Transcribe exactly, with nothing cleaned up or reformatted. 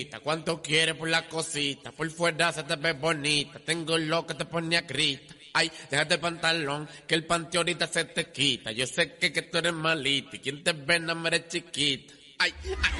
¿Cuánto quieres por la cosita? Por fuera se te ve bonita. Tengo lo que te pone a grita. Ay, déjate el pantalón, que el panty ahorita se te quita. Yo sé que, que tú eres malita y quien te ve no me eres chiquita. Ay, ay.